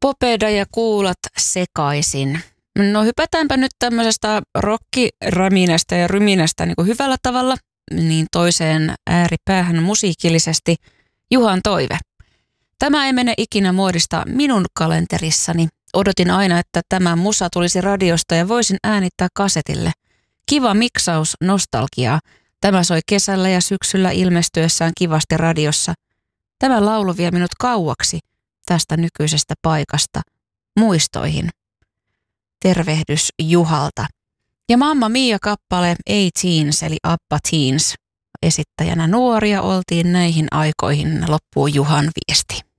Popeda ja kuulat sekaisin. No hypätäänpä nyt tämmöisestä rockiräminästä ja ryminästä niin kuin hyvällä tavalla niin toiseen ääripäähän musiikillisesti. Juhan toive. Tämä ei mene ikinä muodista minun kalenterissani. Odotin aina, että tämä musa tulisi radiosta ja voisin äänittää kasetille. Kiva miksaus nostalgiaa. Tämä soi kesällä ja syksyllä ilmestyessään kivasti radiossa. Tämä laulu vie minut kauaksi tästä nykyisestä paikasta, muistoihin. Tervehdys Juhalta. Ja Mamma Mia-kappale A-Teens eli Abba Teens. Esittäjänä nuoria oltiin näihin aikoihin, loppuu Juhan viesti.